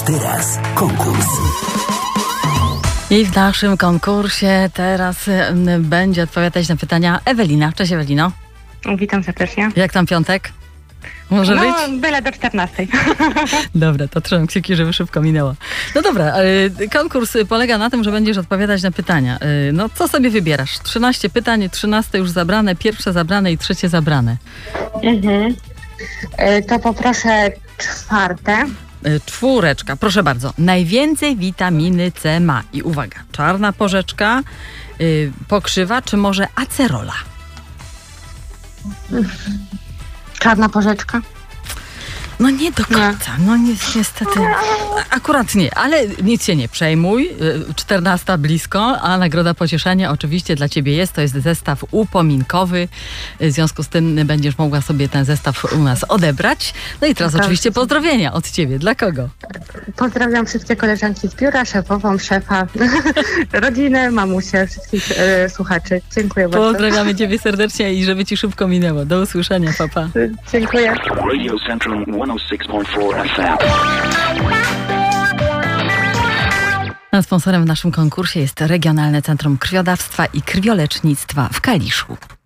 teraz konkurs. I w naszym konkursie teraz będzie odpowiadać na pytania Ewelina. Cześć Ewelino. Witam serdecznie. Jak tam piątek? Może być? Byle do 14. Dobra, to trzymam kciuki, żeby szybko minęło. No dobra, konkurs polega na tym, że będziesz odpowiadać na pytania. No co sobie wybierasz? 13 pytań, 13 już zabrane, pierwsze zabrane i trzecie zabrane. To poproszę czwarte. Czwóreczka, proszę bardzo. Najwięcej witaminy C ma. I uwaga, czarna porzeczka, pokrzywa, czy może acerola? Czarna porzeczka. No nie do końca, no niestety. Akurat nie, ale nic się nie przejmuj. 14 blisko, a nagroda pocieszenia oczywiście dla ciebie jest. To jest zestaw upominkowy. W związku z tym będziesz mogła sobie ten zestaw u nas odebrać. No i teraz oczywiście pozdrowienia od ciebie. Dla kogo? Pozdrawiam wszystkie koleżanki z biura, szefową, szefa, rodzinę, mamusię, wszystkich słuchaczy. Dziękuję bardzo. Pozdrawiamy ciebie serdecznie i żeby ci szybko minęło. Do usłyszenia, papa. Dziękuję. Radio Centrum 106.4 FM. A sponsorem w naszym konkursie jest Regionalne Centrum Krwiodawstwa i Krwiolecznictwa w Kaliszu.